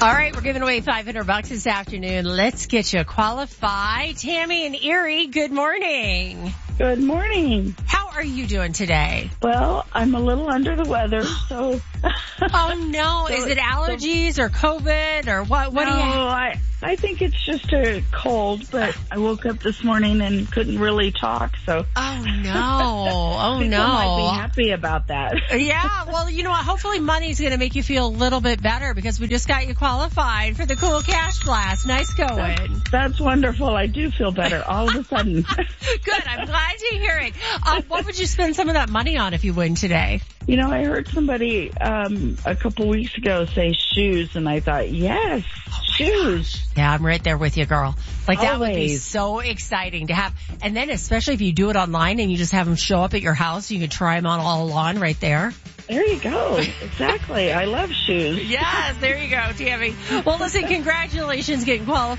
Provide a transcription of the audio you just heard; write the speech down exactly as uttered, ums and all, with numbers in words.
All right, we're giving away five hundred bucks this afternoon. Let's get you qualified. Tammy and Erie, good morning. Good morning. How are you doing today? Well, I'm a little under the weather, so. Oh no, so, is it allergies so, or COVID or what? What no, do you? I I think it's just a cold, but I woke up this morning and couldn't really talk, so. Oh no, oh People no. might be happy about that. Yeah, well, you know what? Hopefully money's going to make you feel a little bit better because we just got you qualified for the cool cash blast. Nice going. That's, that's wonderful. I do feel better all of a sudden. Good. I'm glad to hear it. Uh, what would you spend some of that money on if you win today? You know, I heard somebody um a couple weeks ago say shoes, and I thought, yes, oh shoes. Yeah, I'm right there with you, girl. Like that Always. Would be so exciting to have. And then especially if you do it online and you just have them show up at your house, you can try them on all on right there. There you go. Exactly. I love shoes. Yes, there you go, Tammy. Well, listen, congratulations getting qualified.